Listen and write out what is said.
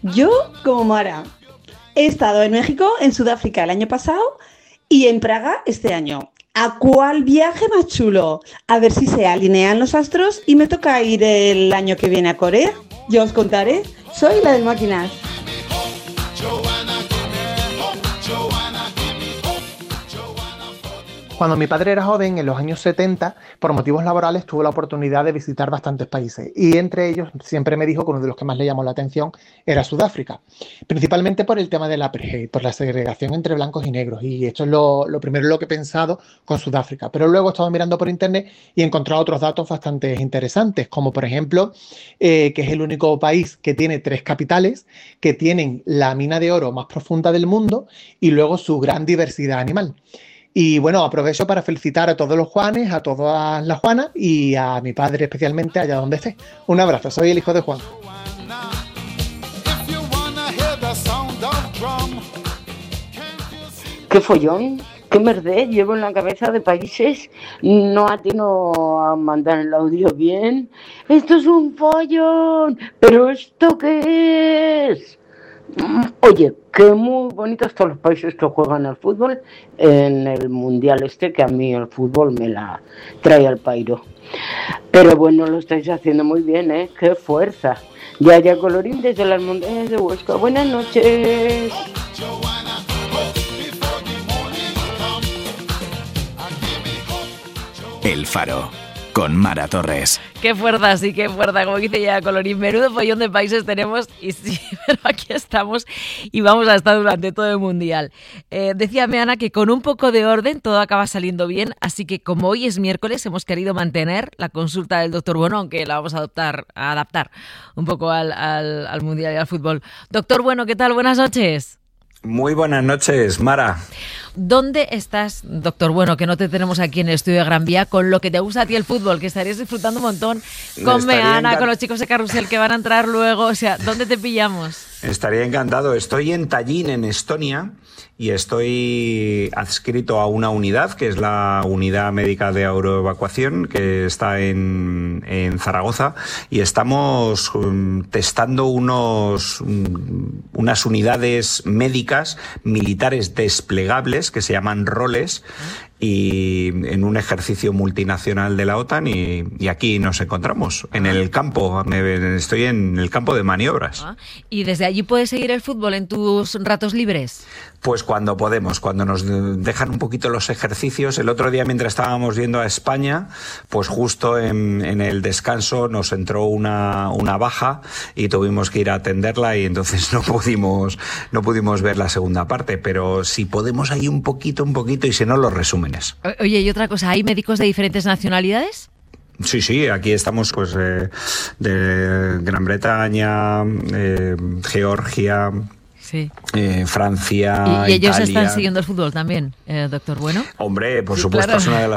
Yo, como Mara, he estado en México, en Sudáfrica el año pasado y en Praga este año. ¿A cuál viaje más chulo? A ver si se alinean los astros y me toca ir el año que viene a Corea. Yo os contaré. Soy la del Máquinas. Cuando mi padre era joven, en los años 70, por motivos laborales, tuvo la oportunidad de visitar bastantes países. Y entre ellos, siempre me dijo que uno de los que más le llamó la atención era Sudáfrica. Principalmente por el tema del apartheid, por la segregación entre blancos y negros. Y esto es lo primero en lo que he pensado con Sudáfrica. Pero luego he estado mirando por internet y he encontrado otros datos bastante interesantes, como por ejemplo, que es el único país que tiene 3 capitales, que tienen la mina de oro más profunda del mundo y luego su gran diversidad animal. Y bueno, aprovecho para felicitar a todos los Juanes, a todas las Juanas y a mi padre especialmente allá donde esté. Un abrazo, soy el hijo de Juan. ¿Qué follón? ¿Qué merdez llevo en la cabeza de países? No atino a mandar el audio bien. ¡Esto es un follón! ¿Pero esto qué es? Oye, qué muy bonitos todos los países que juegan al fútbol en el mundial que a mí el fútbol me la trae al pairo. Pero bueno, lo estáis haciendo muy bien, ¿eh? ¡Qué fuerza! Yaya Colorín desde las montañas de Huesca. Buenas noches. El Faro, con Mara Torres. Qué fuerza, sí, qué fuerza, como dice ya Colorín. Menudo follón de países tenemos y sí, pero aquí estamos y vamos a estar durante todo el Mundial. Decíame Ana que con un poco de orden todo acaba saliendo bien, así que como hoy es miércoles hemos querido mantener la consulta del doctor Bueno, aunque la vamos a adaptar un poco al Mundial y al fútbol. Doctor Bueno, ¿qué tal? Buenas noches. Muy buenas noches, Mara. ¿Dónde estás, doctor Bueno, que no te tenemos aquí en el estudio de Gran Vía, con lo que te gusta a ti el fútbol, que estarías disfrutando un montón con Meana, con los chicos de Carrusel que van a entrar luego? O sea, ¿dónde te pillamos? Estaría encantado. Estoy en Tallinn, en Estonia, y estoy adscrito a una unidad, que es la Unidad Médica de Aeroevacuación, que está en Zaragoza, y estamos testando unas unidades médicas militares desplegables que se llaman roles, y en un ejercicio multinacional de la OTAN y aquí nos encontramos, en el campo, estoy en el campo de maniobras. ¿Y desde allí puedes seguir el fútbol en tus ratos libres? Pues cuando podemos, cuando nos dejan un poquito los ejercicios. El otro día, mientras estábamos viendo a España, pues justo en el descanso nos entró una baja y tuvimos que ir a atenderla y entonces no pudimos ver la segunda parte, pero si podemos ahí un poquito y si no, los resúmenes. Oye, y otra cosa, ¿hay médicos de diferentes nacionalidades? Sí, aquí estamos pues de Gran Bretaña, Georgia, sí. Francia, ¿Y ellos Italia. están siguiendo el fútbol también, doctor Bueno? Hombre, por supuesto, claro. es una de las